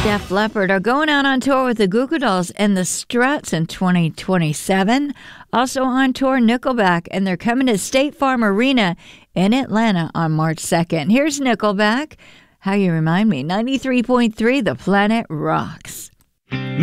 Def Leppard are going out on tour with the Goo Goo Dolls and the Struts in 2027. Also on tour, Nickelback, and they're coming to State Farm Arena in Atlanta on March 2nd. Here's Nickelback. How You Remind Me. 93.3 The Planet Rocks.